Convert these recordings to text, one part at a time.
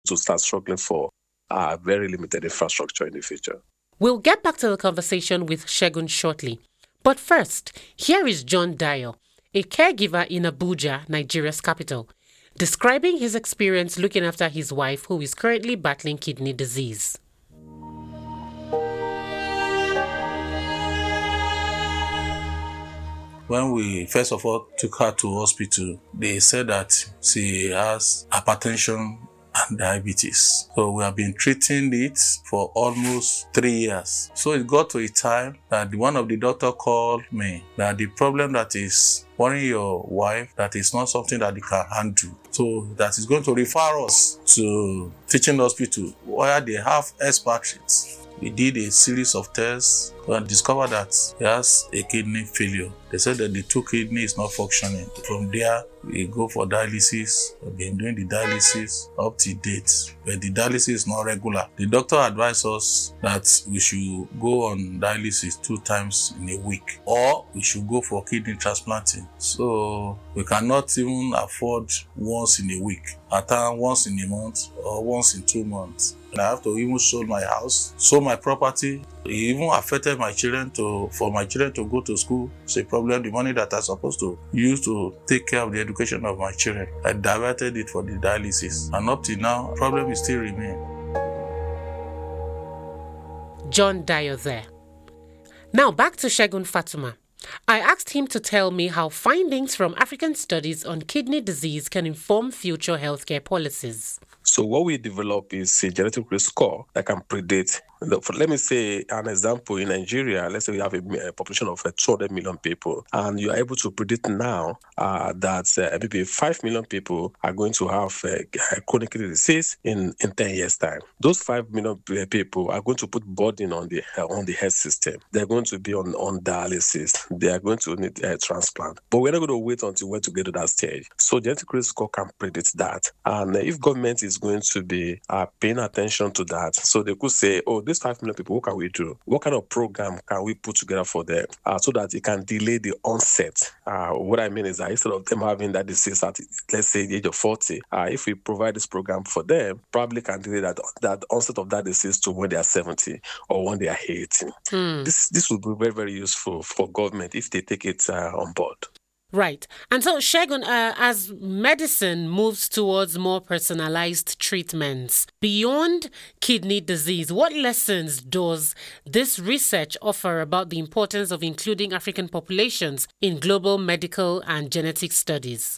to start struggling for very limited infrastructure in the future. We'll get back to the conversation with Segun shortly. But first, here is John Dayo, a caregiver in Abuja, Nigeria's capital, describing his experience looking after his wife who is currently battling kidney disease. When we first of all took her to hospital, they said that she has hypertension and diabetes. So we have been treating it for almost 3 years. So it got to a time that one of the doctor called me that the problem that is worrying your wife, that is not something that they can handle. So that is going to refer us to teaching hospital where they have expatriates. We did a series of tests and discovered that he has a kidney failure. They said that the 2 kidneys is not functioning. From there, we go for dialysis. We've been doing the dialysis up to date, but the dialysis is not regular. The doctor advised us that we should go on dialysis 2 times in a week, or we should go for kidney transplanting. So we cannot even afford once in a week, at times once in a month or once in 2 months. And I have to even sold my house, sold my property. It even affected my children for my children to go to school. It's a problem. The money that I'm supposed to use to take care of the education of my children, I diverted it for the dialysis. And up till now, problem is still remain. John Dayo there. Now back to Segun Fatuma. I asked him to tell me how findings from African studies on kidney disease can inform future healthcare policies. So what we develop is a genetic risk score that can predict. Let me say an example. In Nigeria, let's say we have a population of 200 million people, and you are able to predict now that maybe 5 million people are going to have chronic kidney disease in 10 years' time. Those 5 million people are going to put burden on the health system. They're going to be on dialysis. They are going to need a transplant. But we're not going to wait until we're to get to that stage. So genetic risk score can predict that. And if government is going to be paying attention to that, so they could say, oh, these 5 million people, what can we do? What kind of program can we put together for them so that it can delay the onset? What I mean is that instead of them having that disease at, let's say, the age of 40, if we provide this program for them, probably can delay that onset of that disease to when they are 70 or when they are 80. This will be very, very useful for government if they take it on board. Right. And so, Segun, as medicine moves towards more personalized treatments, beyond kidney disease, what lessons does this research offer about the importance of including African populations in global medical and genetic studies?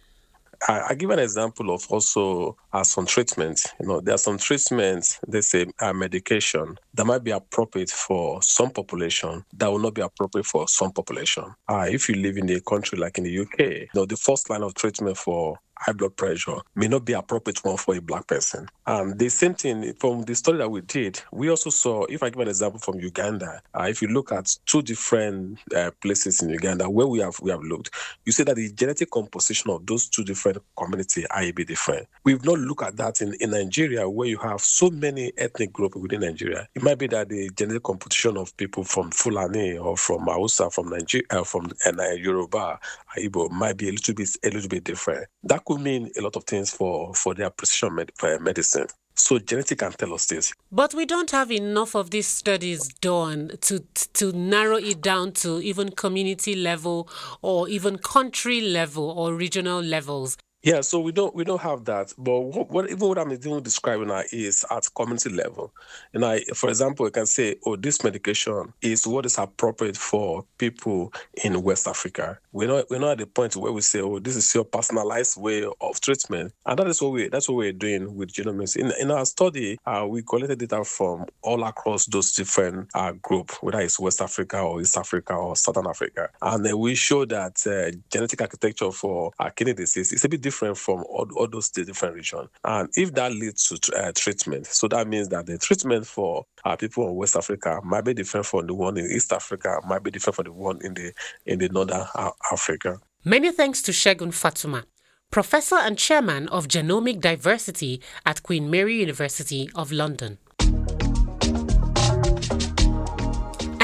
I give an example of also some treatments. There are some treatments, they say medication, that might be appropriate for some population that will not be appropriate for some population. If you live in a country like in the UK, the first line of treatment for high blood pressure may not be appropriate one for a black person. The same thing from the study that we did, we also saw, if I give an example from Uganda, if you look at 2 different places in Uganda where we have looked, you see that the genetic composition of those 2 different communities are a bit different. We've not looked at that in Nigeria, where you have so many ethnic groups within Nigeria. It might be that the genetic composition of people from Fulani or from Hausa, from Nigeria, from Yoruba, Igbo might be a little bit different. That could mean a lot of things for their precision medicine. So genetic can tell us this. But we don't have enough of these studies done to narrow it down to even community level or even country level or regional levels. Yeah, so we don't have that. But what I'm describing now is at community level. For example, you can say, oh, this medication is what is appropriate for people in West Africa. We're not at the point where we say, oh, this is your personalized way of treatment. And that's what we're doing with genomics. In our study, we collected data from all across those different groups, whether it's West Africa or East Africa or Southern Africa. And then we show that genetic architecture for kidney disease is a bit different from all those different regions. And if that leads to treatment, so that means that the treatment for people in West Africa might be different from the one in East Africa, might be different from the one in the Northern Africa. Many thanks to Segun Fatuma, Professor and Chairman of Genomic Diversity at Queen Mary University of London. And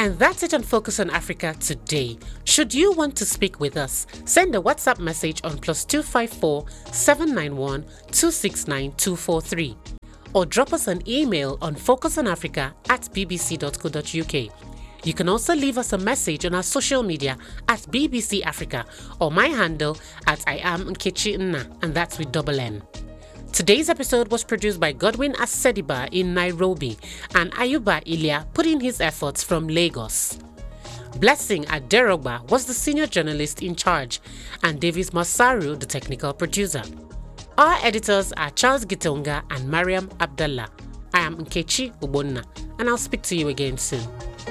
And that's it on Focus on Africa today. Should you want to speak with us, send a WhatsApp message on +254 791 269 243 or drop us an email on focusonafrica@bbc.co.uk. You can also leave us a message on our social media at BBC Africa or my handle at I am Nkechi Nna, and that's with double N. Today's episode was produced by Godwin Asediba in Nairobi and Ayuba Ilya put in his efforts from Lagos. Blessing Aderogba was the senior journalist in charge and Davis Masaru the technical producer. Our editors are Charles Gitonga and Mariam Abdallah. I am Nkechi Ubonna and I'll speak to you again soon.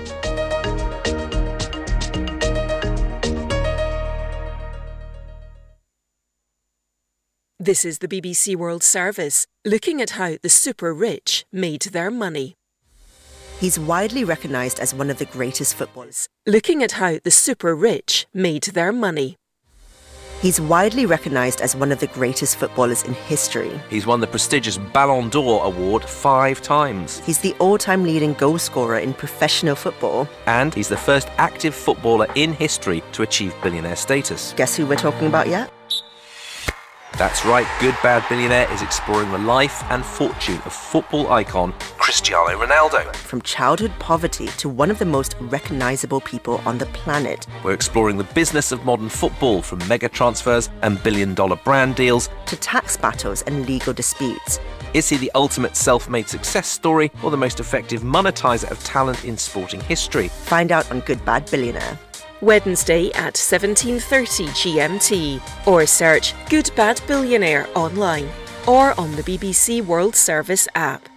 This is the BBC World Service, looking at how the super rich made their money. He's widely recognised as one of the greatest footballers. Looking at how the super rich made their money. He's widely recognised as one of the greatest footballers in history. He's won the prestigious Ballon d'Or award 5 times. He's the all-time leading goal scorer in professional football. And he's the first active footballer in history to achieve billionaire status. Guess who we're talking about yet? That's right, Good Bad Billionaire is exploring the life and fortune of football icon Cristiano Ronaldo. From childhood poverty to one of the most recognisable people on the planet. We're exploring the business of modern football, from mega transfers and billion-dollar brand deals to tax battles and legal disputes. Is he the ultimate self-made success story or the most effective monetizer of talent in sporting history? Find out on Good Bad Billionaire. Wednesday at 17:30 GMT, or search Good Bad Billionaire online or on the BBC World Service app.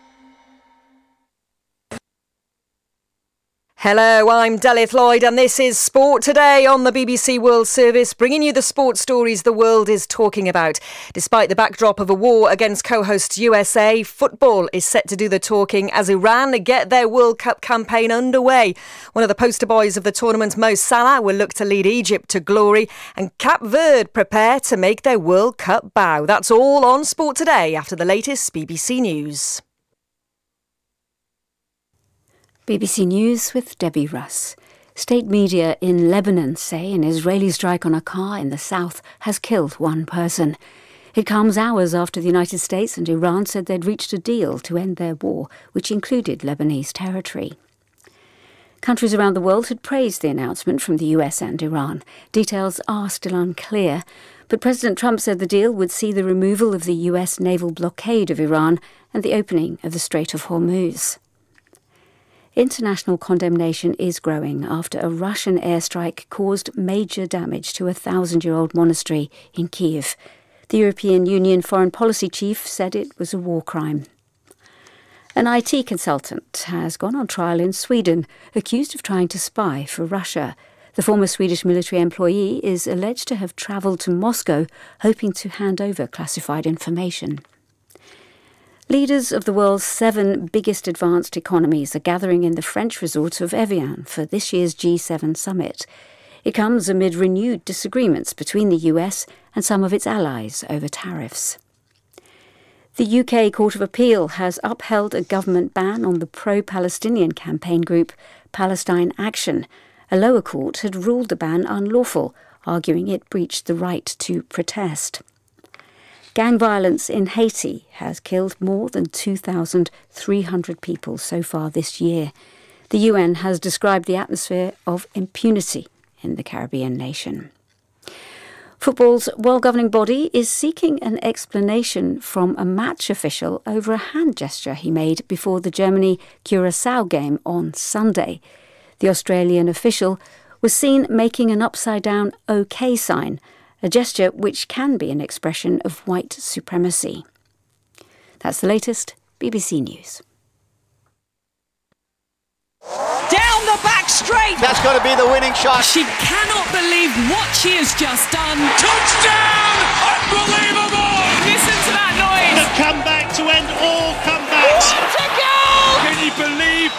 Hello, I'm Delith Lloyd and this is Sport Today on the BBC World Service, bringing you the sports stories the world is talking about. Despite the backdrop of a war against co-host USA, football is set to do the talking as Iran get their World Cup campaign underway. One of the poster boys of the tournament, Mo Salah, will look to lead Egypt to glory, and Cape Verde prepare to make their World Cup bow. That's all on Sport Today after the latest BBC News. BBC News with Debbie Russ. State media in Lebanon say an Israeli strike on a car in the south has killed 1 person. It comes hours after the United States and Iran said they'd reached a deal to end their war, which included Lebanese territory. Countries around the world had praised the announcement from the US and Iran. Details are still unclear, but President Trump said the deal would see the removal of the US naval blockade of Iran and the opening of the Strait of Hormuz. International condemnation is growing after a Russian airstrike caused major damage to a 1,000-year-old monastery in Kyiv. The European Union foreign policy chief said it was a war crime. An IT consultant has gone on trial in Sweden, accused of trying to spy for Russia. The former Swedish military employee is alleged to have travelled to Moscow, hoping to hand over classified information. Leaders of the world's 7 biggest advanced economies are gathering in the French resort of Evian for this year's G7 summit. It comes amid renewed disagreements between the US and some of its allies over tariffs. The UK Court of Appeal has upheld a government ban on the pro-Palestinian campaign group Palestine Action. A lower court had ruled the ban unlawful, arguing it breached the right to protest. Gang violence in Haiti has killed more than 2,300 people so far this year. The UN has described the atmosphere of impunity in the Caribbean nation. Football's world governing body is seeking an explanation from a match official over a hand gesture he made before the Germany-Curaçao game on Sunday. The Australian official was seen making an upside-down OK sign, a gesture which can be an expression of white supremacy. That's the latest BBC News. Down the back straight! That's got to be the winning shot. She cannot believe what she has just done. Touchdown! Unbelievable! Listen to that noise! The comeback to end all comebacks. What a goal! Can you believe what we've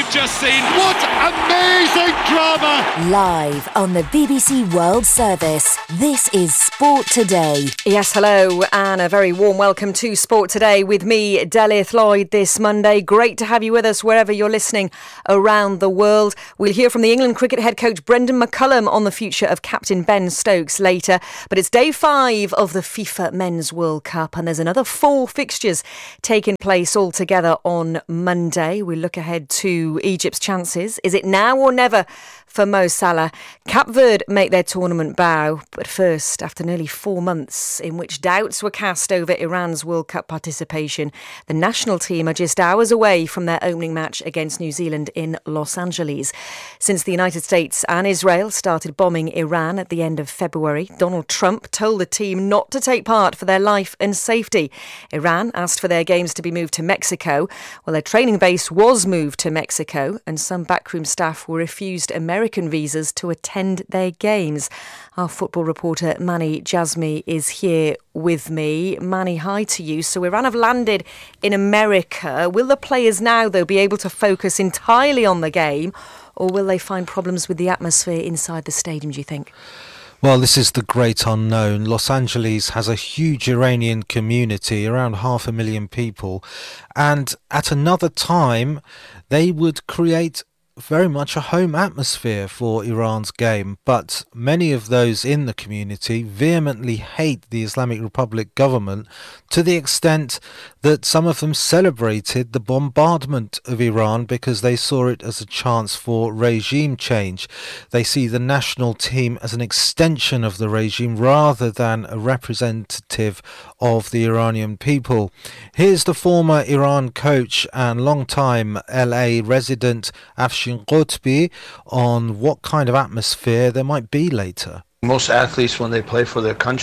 we've just seen. What amazing drama! Live on the BBC World Service, this is Sport Today. Yes, hello, and a very warm welcome to Sport Today with me, Delith Lloyd, this Monday. Great to have you with us wherever you're listening around the world. We'll hear from the England cricket head coach Brendan McCullum on the future of captain Ben Stokes later. But it's day 5 of the FIFA Men's World Cup, and there's another 4 fixtures taking place altogether on Monday. We look ahead to Egypt's chances. Is it now or never for Mo Salah? Cape Verde make their tournament bow, but first, after nearly 4 months in which doubts were cast over Iran's World Cup participation, the national team are just hours away from their opening match against New Zealand in Los Angeles. Since the United States and Israel started bombing Iran at the end of February, Donald Trump told the team not to take part for their life and safety. Iran asked for their games to be moved to Mexico. Well, their training base was moved to Mexico, and some backroom staff were refused American visas to attend their games. Our football reporter Mani Jazmi is here with me. Mani, hi to you. So Iran have landed in America. Will the players now, though, be able to focus entirely on the game, or will they find problems with the atmosphere inside the stadium, do you think? Well, this is the great unknown. Los Angeles has a huge Iranian community, around 500,000 people, and at another time they would create very much a home atmosphere for Iran's game, but many of those in the community vehemently hate the Islamic Republic government to the extent that some of them celebrated the bombardment of Iran because they saw it as a chance for regime change. They see the national team as an extension of the regime rather than a representative of the Iranian people. Here's the former Iran coach and long-time LA resident Afshin Qutbi on what kind of atmosphere there might be later. Most athletes, when they play for their country,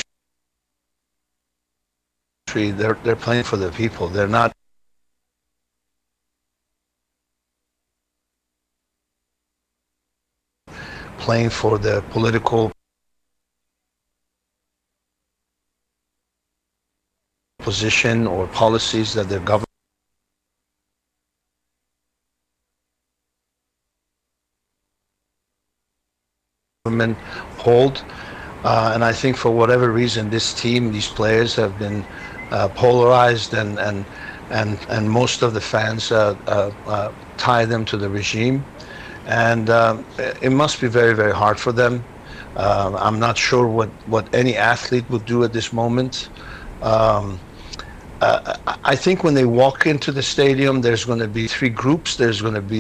they're playing for the people. They're not playing for the political position or policies that their government hold. And I think for whatever reason, this team, these players have been polarized, and most of the fans tie them to the regime. And it must be very, very hard for them. I'm not sure what any athlete would do at this moment. I think when they walk into the stadium, there's going to be 3 groups. There's going to be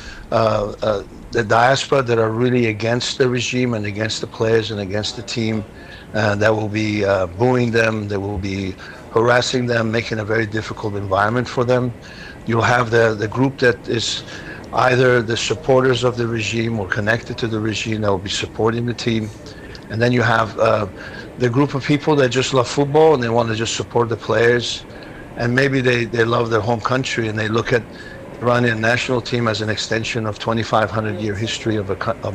the diaspora that are really against the regime and against the players and against the team. That will be booing them. They will be harassing them, making a very difficult environment for them. You'll have the group that is either the supporters of the regime or connected to the regime that will be supporting the team. And then you have the group of people that just love football and they want to just support the players. And maybe they love their home country and they look at Iranian national team as an extension of 2,500-year history of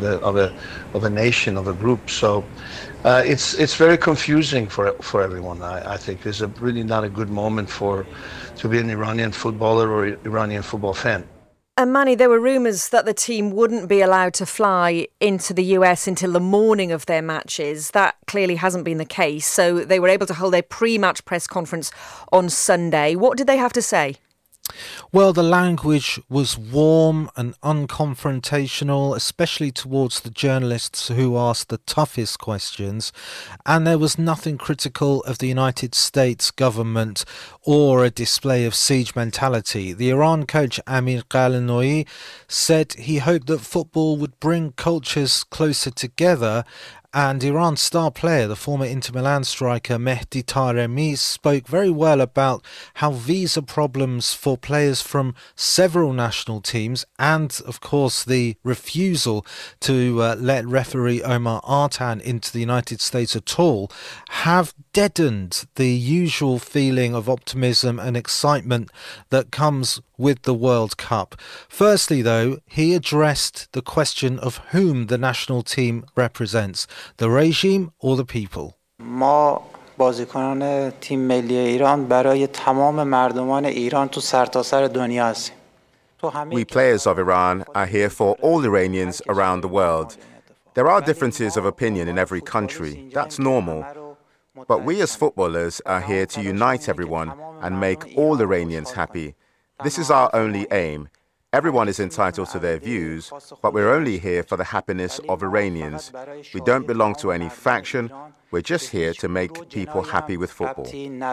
a nation, of a group. So it's very confusing for everyone. I think it's really not a good moment to be an Iranian footballer or Iranian football fan. And Mani, there were rumours that the team wouldn't be allowed to fly into the US until the morning of their matches. That clearly hasn't been the case. So they were able to hold their pre-match press conference on Sunday. What did they have to say? Well, the language was warm and unconfrontational, especially towards the journalists who asked the toughest questions, and there was nothing critical of the United States government or a display of siege mentality. The Iran coach Amir Qalanoui said he hoped that football would bring cultures closer together. And Iran's star player, the former Inter Milan striker Mehdi Taremi, spoke very well about how visa problems for players from several national teams and, of course, the refusal to let referee Omar Artan into the United States at all have deadened the usual feeling of optimism and excitement that comes with the World Cup. Firstly, though, he addressed the question of whom the national team represents, the regime or the people. ما بازیکنان تیم ملی ایران برای تمام مردمان ایران تو سرتاسر دنیا هستیم. We players of Iran are here for all Iranians around the world. There are differences of opinion in every country. That's normal. But we as footballers are here to unite everyone and make all Iranians happy. This is our only aim. Everyone is entitled to their views, but we're only here for the happiness of Iranians. We don't belong to any faction. We're just here to make people happy with football.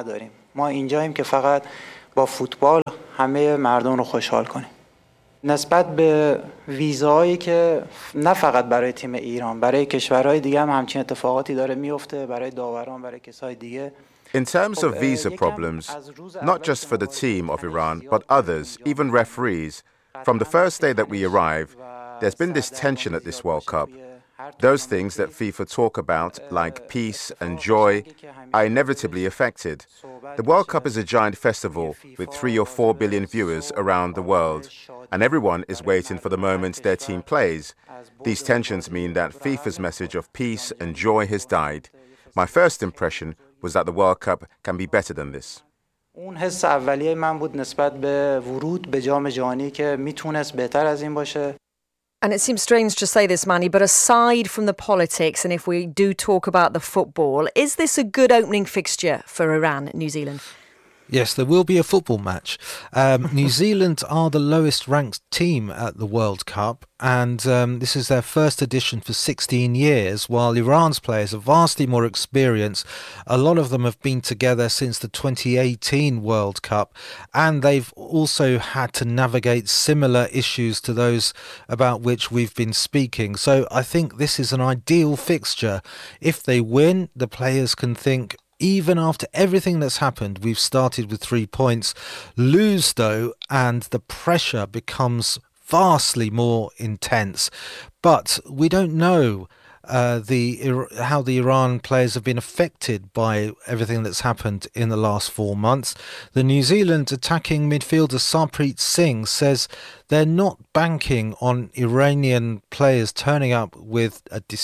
نسبت به ویزایی که نه فقط برای تیم ایران برای کشورهای دیگه هم همچین اتفاقاتی داره میفته برای داوران برای کسای دیگه. In terms of visa problems, not just for the team of Iran, but others, even referees, from the first day that we arrived, there's been this tension at this World Cup. Those things that FIFA talk about, like peace and joy, are inevitably affected. The World Cup is a giant festival with 3 or 4 billion viewers around the world, and everyone is waiting for the moment their team plays. These tensions mean that FIFA's message of peace and joy has died. My first impression was that the World Cup can be better than this. اون حس اولیه من بود نسبت به ورود به جام جهانی که میتونست بهتر از این باشه. And it seems strange to say this, Manny, but aside from the politics, and if we do talk about the football, is this a good opening fixture for Iran, New Zealand? Yes, there will be a football match. New Zealand are the lowest ranked team at the World Cup, and this is their first edition for 16 years, while Iran's players are vastly more experienced. A lot of them have been together since the 2018 World Cup, and they've also had to navigate similar issues to those about which we've been speaking. So I think this is an ideal fixture. If they win, the players can think, even after everything that's happened, we've started with 3 points. Lose, though, and the pressure becomes vastly more intense. But we don't know how the Iran players have been affected by everything that's happened in the last 4 months. The New Zealand attacking midfielder Sarpreet Singh says they're not banking on Iranian players turning up with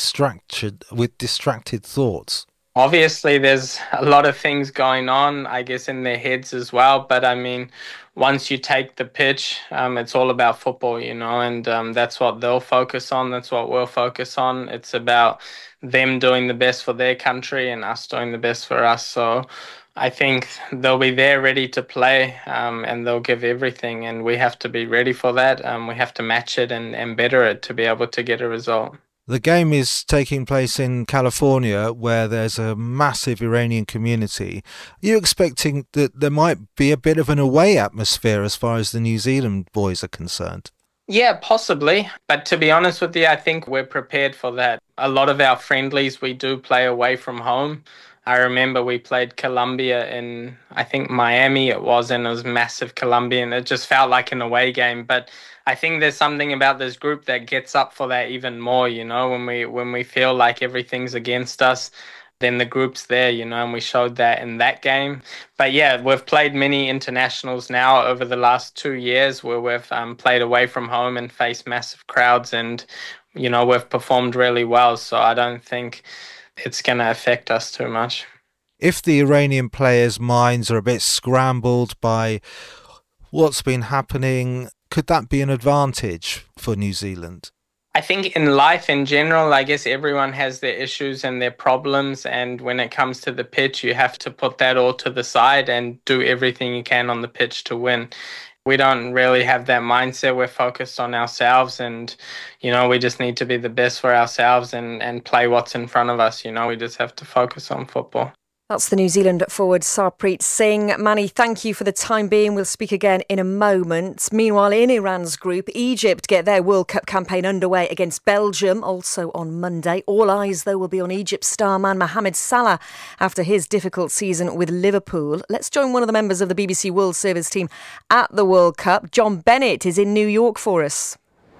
distracted thoughts. Obviously, there's a lot of things going on, I guess, in their heads as well. But I mean, once you take the pitch, it's all about football, and that's what they'll focus on. That's what we'll focus on. It's about them doing the best for their country and us doing the best for us. So I think they'll be there ready to play, and they'll give everything. And we have to be ready for that. We have to match it and better it to be able to get a result. The game is taking place in California, where there's a massive Iranian community. Are you expecting that there might be a bit of an away atmosphere as far as the New Zealand boys are concerned? Yeah, possibly. But to be honest with you, I think we're prepared for that. A lot of our friendlies, we do play away from home. I remember we played Colombia in, I think, Miami it was, and it was massive Colombia, and it just felt like an away game. But I think there's something about this group that gets up for that even more, when we feel like everything's against us, then the group's there, and we showed that in that game. But yeah, we've played many internationals now over the last 2 years where we've played away from home and faced massive crowds, and, we've performed really well. So I don't think it's going to affect us too much. If the Iranian players' minds are a bit scrambled by what's been happening, could that be an advantage for New Zealand? I think in life in general, I guess everyone has their issues and their problems. And when it comes to the pitch, you have to put that all to the side and do everything you can on the pitch to win. We don't really have that mindset. We're focused on ourselves, and, we just need to be the best for ourselves and play what's in front of us. We just have to focus on football. That's the New Zealand forward Sarpreet Singh. Manny, thank you for the time being. We'll speak again in a moment. Meanwhile, in Iran's group, Egypt get their World Cup campaign underway against Belgium, also on Monday. All eyes, though, will be on Egypt star man Mohamed Salah after his difficult season with Liverpool. Let's join one of the members of the BBC World Service team at the World Cup. John Bennett is in New York for us.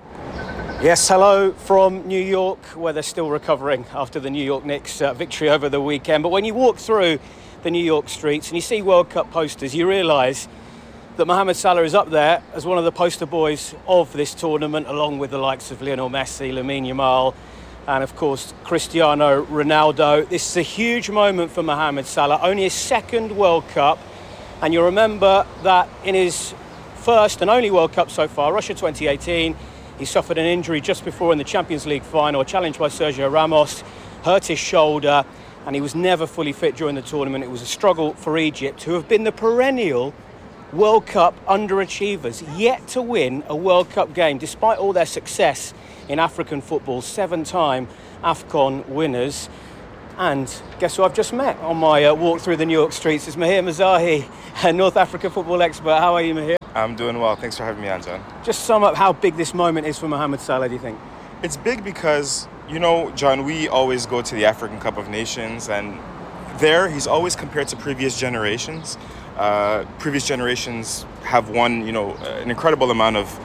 Yes, hello from New York, where they're still recovering after the New York Knicks victory over the weekend. But when you walk through the New York streets and you see World Cup posters, you realise that Mohamed Salah is up there as one of the poster boys of this tournament, along with the likes of Lionel Messi, Lamine Yamal, and of course Cristiano Ronaldo. This is a huge moment for Mohamed Salah, only his second World Cup. And you'll remember that in his first and only World Cup so far, Russia 2018. He suffered an injury just before in the Champions League final, challenged by Sergio Ramos, hurt his shoulder, and he was never fully fit during the tournament. It was a struggle for Egypt, who have been the perennial World Cup underachievers, yet to win a World Cup game, despite all their success in African football, 7-time AFCON winners. And guess who I've just met on my walk through the New York streets? It's Mahir Mezahi, a North Africa football expert. How are you, Mahir? I'm doing well. Thanks for having me on, John. Just sum up how big this moment is for Mohamed Salah, do you think? It's big because, you know, John, we always go to the African Cup of Nations, and there he's always compared to previous generations. Previous generations have won, you know, an incredible amount of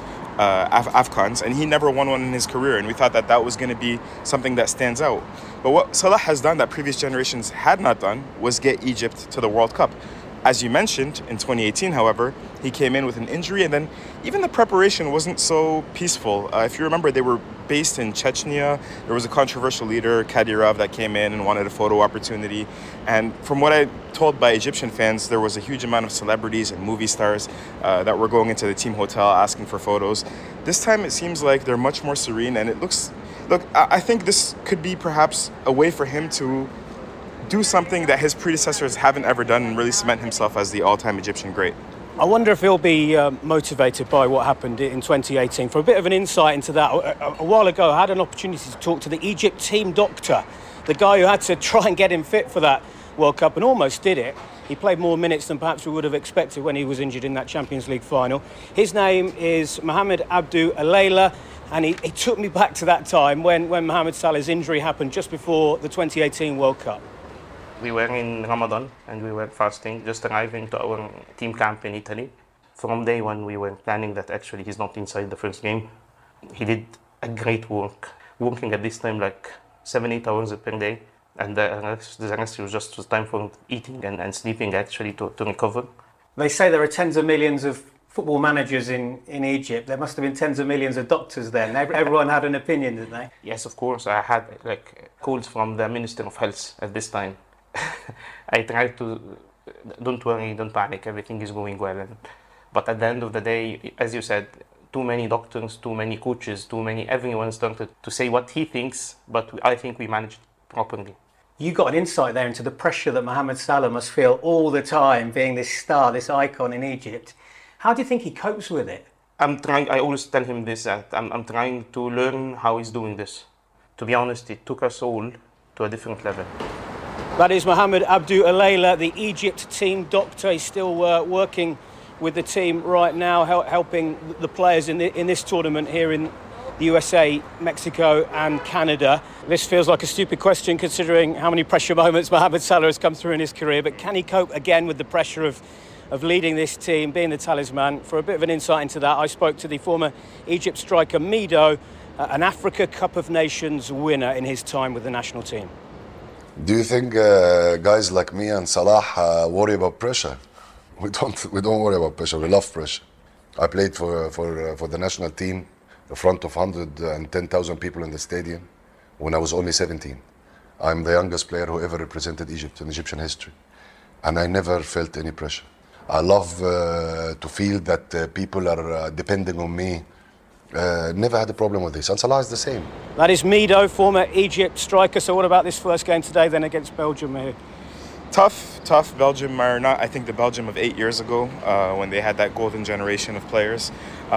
AFCONs, and he never won one in his career, and we thought that that was going to be something that stands out. But what Salah has done that previous generations had not done was get Egypt to the World Cup. As you mentioned, in 2018, however, he came in with an injury, and then even the preparation wasn't so peaceful. If you remember, they were based in Chechnya. There was a controversial leader, Kadyrov, that came in and wanted a photo opportunity. And from what I'm told by Egyptian fans, there was a huge amount of celebrities and movie stars that were going into the team hotel asking for photos. This time, it seems like they're much more serene, and it looks... Look, I think this could be perhaps a way for him to do something that his predecessors haven't ever done and really cement himself as the all-time Egyptian great. I wonder if he'll be motivated by what happened in 2018. For a bit of an insight into that, a while ago I had an opportunity to talk to the Egypt team doctor, the guy who had to try and get him fit for that World Cup and almost did it. He played more minutes than perhaps we would have expected when he was injured in that Champions League final. His name is Mohamed Abdou Alayla, and he took me back to that time when Mohamed Salah's injury happened just before the 2018 World Cup. We were in Ramadan and we were fasting, just arriving to our team camp in Italy. From day one, we were planning that actually he's not inside the first game. He did a great work, working at this time like 7-8 hours per day. And the rest was just time for eating and sleeping actually to recover. They say there are tens of millions of football managers in Egypt. There must have been tens of millions of doctors then. Everyone had an opinion, didn't they? Yes, of course. I had calls from the Minister of Health at this time. I tried to, don't worry, don't panic, everything is going well. But at the end of the day, as you said, too many doctors, too many coaches, everyone started to say what he thinks, but I think we managed properly. You got an insight there into the pressure that Mohamed Salah must feel all the time, being this star, this icon in Egypt. How do you think he copes with it? I always tell him this, that I'm trying to learn how he's doing this. To be honest, it took us all to a different level. That is Mohamed Abdou Alayla, the Egypt team doctor. He's still working with the team right now, helping the players in this tournament here in the USA, Mexico and Canada. This feels like a stupid question considering how many pressure moments Mohamed Salah has come through in his career, but can he cope again with the pressure of leading this team, being the talisman? For a bit of an insight into that, I spoke to the former Egypt striker Mido, an Africa Cup of Nations winner in his time with the national team. Do you think guys like me and Salah worry about pressure? We don't worry about pressure. We love pressure. I played for the national team in front of 110,000 people in the stadium when I was only 17. I'm the youngest player who ever represented Egypt in Egyptian history, and I never felt any pressure. I love to feel that people are depending on me. Never had a problem with this, and Salah is the same. That is Mido, former Egypt striker. So what about this first game today then against Belgium here? Tough. Belgium are not, I think, the Belgium of 8 years ago when they had that golden generation of players.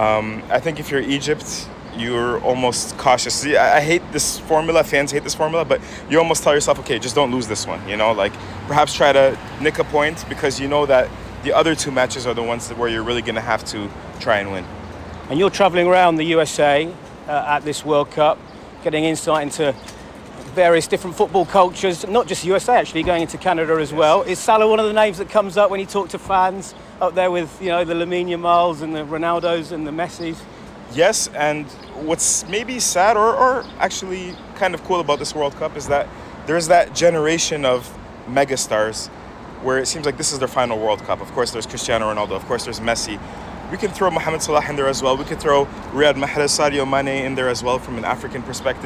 I think if you're Egypt, you're almost cautious. See, I hate this formula, fans hate this formula, but you almost tell yourself, okay, just don't lose this one, you know, like perhaps try to nick a point because you know that the other two matches are the ones where you're really going to have to try and win. And you're travelling around the USA at this World Cup, getting insight into various different football cultures, not just USA actually, going into Canada as well. Is Salah one of the names that comes up when you talk to fans up there with, you know, the Lamine Yamals and the Ronaldos and the Messis? Yes, and what's maybe sad or actually kind of cool about this World Cup is that there's that generation of megastars where it seems like this is their final World Cup. Of course, there's Cristiano Ronaldo. Of course, there's Messi. We can throw Mohamed Salah in there as well. We could throw Riyad Mahrez, Sadio Mane in there as well from an African perspective.